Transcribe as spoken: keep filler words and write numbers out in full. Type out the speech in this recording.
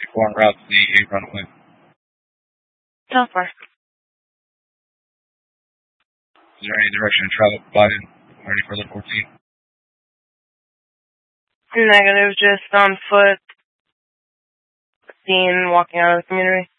fifty-four en route to the eight runway. How far? Is there any direction to travel provided? Ready for the fourteen? Negative, just on foot. Seen walking out of the community.